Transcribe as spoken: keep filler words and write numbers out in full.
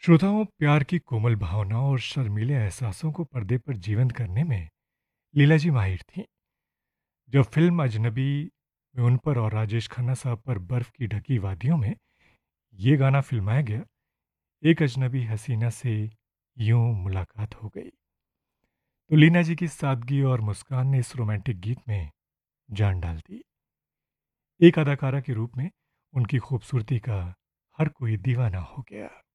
श्रोताओं, प्यार की कोमल भावनाओं और शर्मीले एहसासों को पर्दे पर जीवंत करने में लीला जी माहिर थीं। जब फिल्म अजनबी में उन पर और राजेश खन्ना साहब पर बर्फ की ढकी वादियों में ये गाना फिल्माया गया, एक अजनबी हसीना से यूं मुलाकात हो गई, तो लीना जी की सादगी और मुस्कान ने इस रोमांटिक गीत में जान डाल दी। एक अदाकारा के रूप में उनकी खूबसूरती का हर कोई दीवाना हो गया।